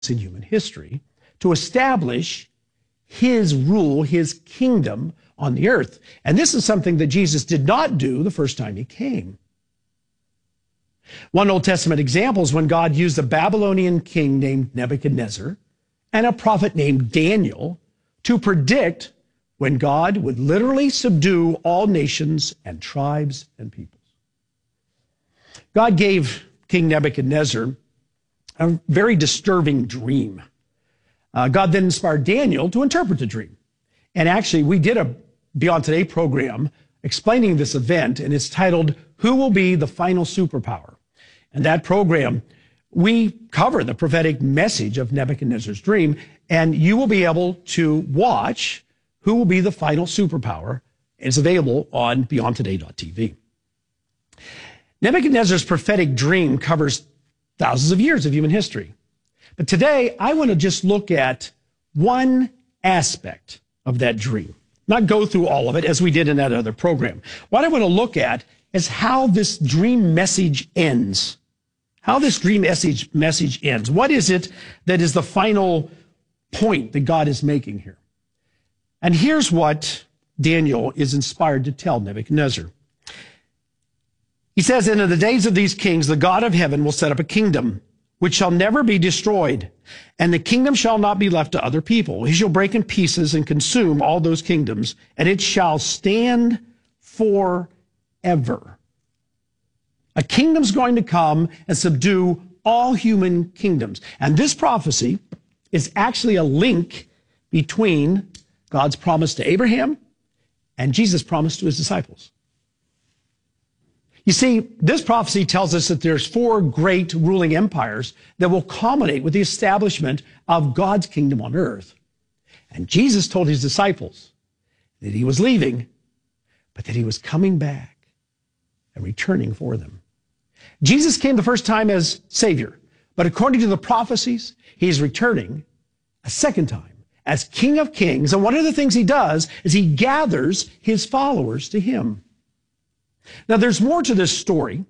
in human history to establish his rule, his kingdom on the earth. And this is something that Jesus did not do the first time he came. One Old Testament example is when God used a Babylonian king named Nebuchadnezzar and a prophet named Daniel to predict when God would literally subdue all nations and tribes and peoples. God gave King Nebuchadnezzar a very disturbing dream. God then inspired Daniel to interpret the dream. And actually, we did a Beyond Today program explaining this event, and it's titled, Who Will Be the Final Superpower? And that program, we cover the prophetic message of Nebuchadnezzar's dream, and you will be able to watch Who Will Be the Final Superpower. It's available on beyondtoday.tv. Nebuchadnezzar's prophetic dream covers thousands of years of human history. But today, I want to just look at one aspect of that dream, not go through all of it as we did in that other program. What I want to look at is how this dream message ends. How this dream message ends. What is it that is the final point that God is making here? And here's what Daniel is inspired to tell Nebuchadnezzar. He says, "And in the days of these kings, the God of heaven will set up a kingdom which shall never be destroyed, and the kingdom shall not be left to other people. He shall break in pieces and consume all those kingdoms, and it shall stand forever." A kingdom's going to come and subdue all human kingdoms. And this prophecy is actually a link between God's promise to Abraham and Jesus' promise to his disciples. You see, this prophecy tells us that there's 4 great ruling empires that will culminate with the establishment of God's kingdom on earth. And Jesus told his disciples that he was leaving, but that he was coming back and returning for them. Jesus came the first time as Savior, but according to the prophecies, he's returning a second time as King of Kings. And one of the things he does is he gathers his followers to him. Now, there's more to this story,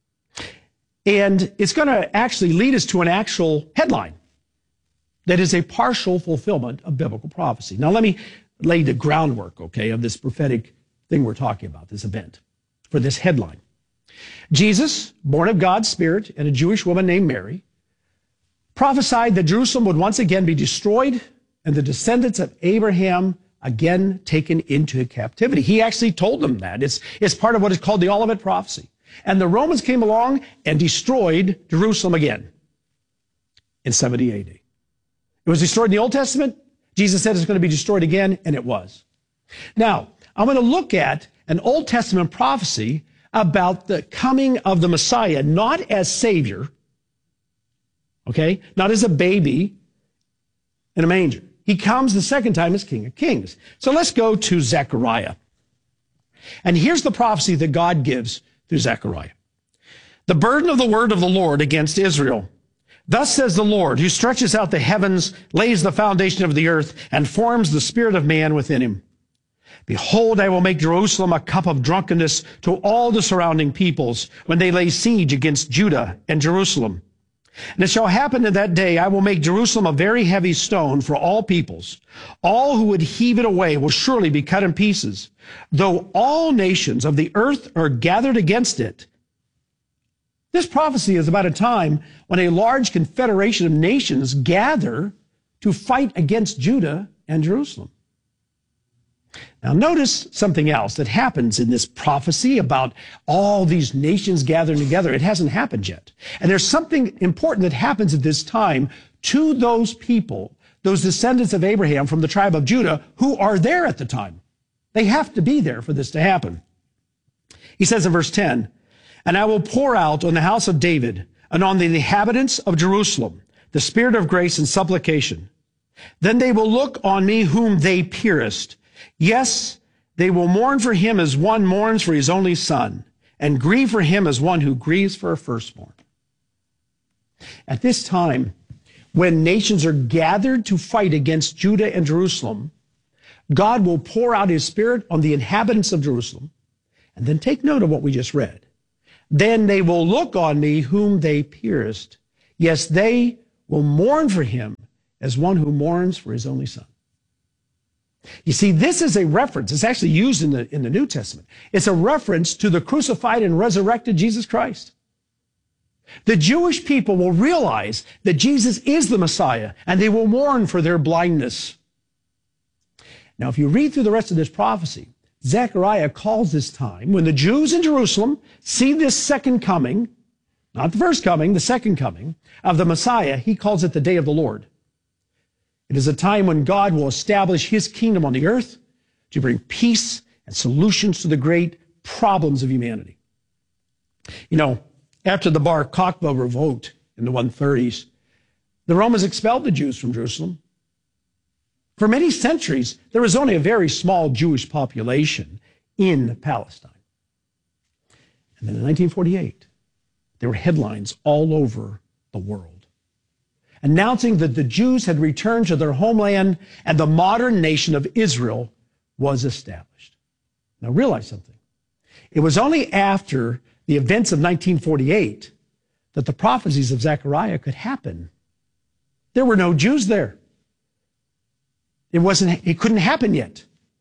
and it's going to actually lead us to an actual headline that is a partial fulfillment of biblical prophecy. Now, let me lay the groundwork, okay, of this prophetic thing we're talking about, this event, for this headline. Jesus, born of God's Spirit and a Jewish woman named Mary, prophesied that Jerusalem would once again be destroyed and the descendants of Abraham again taken into captivity. He actually told them that. It's part of what is called the Olivet prophecy. And the Romans came along and destroyed Jerusalem again in 70 AD. It was destroyed in the Old Testament. Jesus said it's going to be destroyed again, and it was. Now, I'm going to look at an Old Testament prophecy about the coming of the Messiah, not as Savior, okay, not as a baby in a manger. He comes the second time as King of Kings. So let's go to Zechariah. And here's the prophecy that God gives through Zechariah. The burden of the word of the Lord against Israel. Thus says the Lord, who stretches out the heavens, lays the foundation of the earth, and forms the spirit of man within him. Behold, I will make Jerusalem a cup of drunkenness to all the surrounding peoples when they lay siege against Judah and Jerusalem. And it shall happen in that day, I will make Jerusalem a very heavy stone for all peoples. All who would heave it away will surely be cut in pieces. Though all nations of the earth are gathered against it. This prophecy is about a time when a large confederation of nations gather to fight against Judah and Jerusalem. Now notice something else that happens in this prophecy about all these nations gathering together. It hasn't happened yet. And there's something important that happens at this time to those people, those descendants of Abraham from the tribe of Judah who are there at the time. They have to be there for this to happen. He says in verse 10, "And I will pour out on the house of David and on the inhabitants of Jerusalem the spirit of grace and supplication. Then they will look on me whom they pierced. Yes, they will mourn for him as one mourns for his only son, and grieve for him as one who grieves for a firstborn." At this time, when nations are gathered to fight against Judah and Jerusalem, God will pour out his spirit on the inhabitants of Jerusalem. And then take note of what we just read. Then they will look on me whom they pierced. Yes, they will mourn for him as one who mourns for his only son. You see, this is a reference. It's actually used in the New Testament. It's a reference to the crucified and resurrected Jesus Christ. The Jewish people will realize that Jesus is the Messiah, and they will mourn for their blindness. Now, if you read through the rest of this prophecy, Zechariah calls this time, when the Jews in Jerusalem see this second coming, not the first coming, the second coming of the Messiah, he calls it the day of the Lord. It is a time when God will establish his kingdom on the earth to bring peace and solutions to the great problems of humanity. You know, after the Bar Kokhba revolt in the 130s, the Romans expelled the Jews from Jerusalem. For many centuries, there was only a very small Jewish population in Palestine. And then in 1948, there were headlines all over the world announcing that the Jews had returned to their homeland and the modern nation of Israel was established. Now realize something. It was only after the events of 1948 that the prophecies of Zechariah could happen. There were no Jews there. It couldn't happen yet.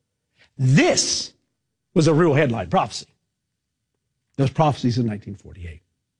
This was a real headline prophecy. Those prophecies in 1948.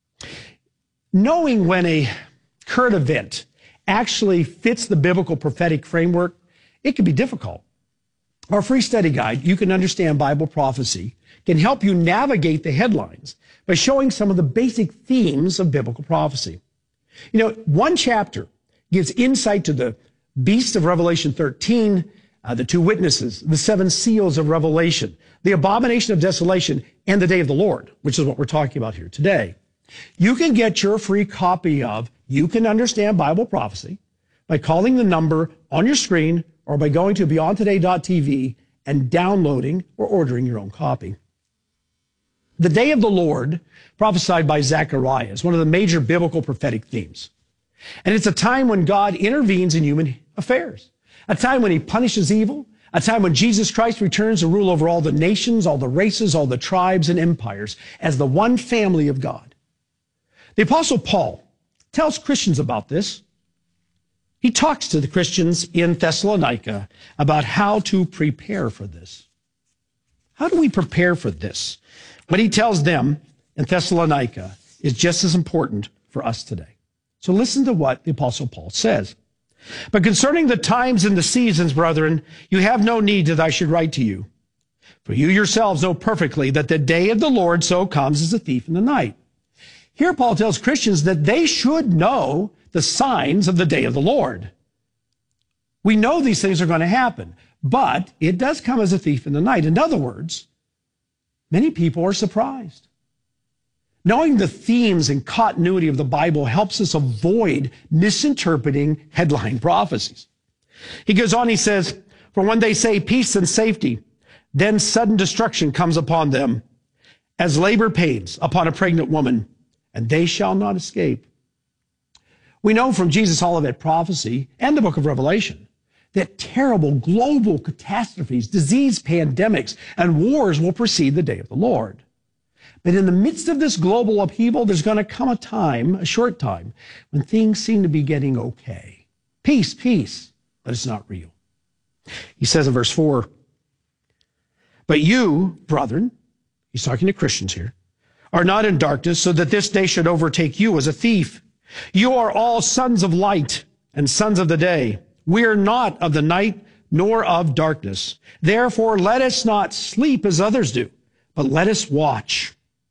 Knowing when a current event actually fits the biblical prophetic framework, it can be difficult. Our free study guide, You Can Understand Bible Prophecy, can help you navigate the headlines by showing some of the basic themes of biblical prophecy. You know, one chapter gives insight to the beast of Revelation 13, the two witnesses, the seven seals of Revelation, the abomination of desolation, and the day of the Lord, which is what we're talking about here today. You can get your free copy of You Can Understand Bible Prophecy by calling the number on your screen or by going to beyondtoday.tv and downloading or ordering your own copy. The day of the Lord, prophesied by Zechariah, is one of the major biblical prophetic themes. And it's a time when God intervenes in human affairs, a time when he punishes evil, a time when Jesus Christ returns to rule over all the nations, all the races, all the tribes and empires as the one family of God. The Apostle Paul tells Christians about this. He talks to the Christians in Thessalonica about how to prepare for this. How do we prepare for this? What he tells them in Thessalonica is just as important for us today. So listen to what the Apostle Paul says. But concerning the times and the seasons, brethren, you have no need that I should write to you. For you yourselves know perfectly that the day of the Lord so comes as a thief in the night. Here Paul tells Christians that they should know the signs of the day of the Lord. We know these things are going to happen, but it does come as a thief in the night. In other words, many people are surprised. Knowing the themes and continuity of the Bible helps us avoid misinterpreting headline prophecies. He goes on, he says, for when they say peace and safety, then sudden destruction comes upon them as labor pains upon a pregnant woman, and they shall not escape. We know from Jesus' Olivet prophecy and the book of Revelation that terrible global catastrophes, disease pandemics, and wars will precede the day of the Lord. But in the midst of this global upheaval, there's going to come a time, a short time, when things seem to be getting okay. Peace, peace, but it's not real. He says in verse 4, but you, brethren, he's talking to Christians here, are not in darkness, so that this day should overtake you as a thief. You are all sons of light and sons of the day. We are not of the night nor of darkness. Therefore, let us not sleep as others do, but let us watch.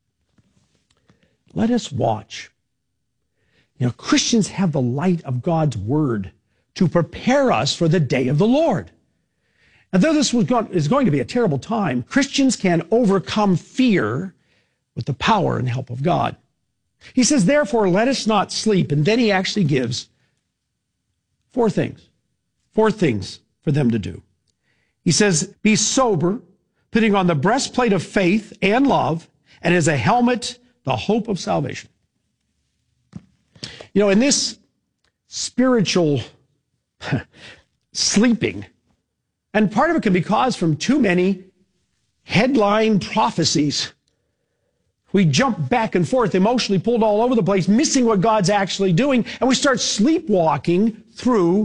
Let us watch. You know, Christians have the light of God's word to prepare us for the day of the Lord. And though this is going to be a terrible time, Christians can overcome fear with the power and help of God. He says, therefore, let us not sleep. And then he actually gives four things for them to do. He says, be sober, putting on the breastplate of faith and love, and as a helmet, the hope of salvation. You know, in this spiritual sleeping, and part of it can be caused from too many headline prophecies. We jump back and forth, emotionally pulled all over the place, missing what God's actually doing, and we start sleepwalking through